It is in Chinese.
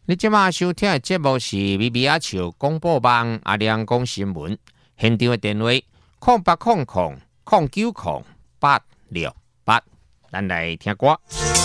你即马收听的节目是米米阿笑广播网阿亮讲新闻，现场的电话0800090868，咱来听歌。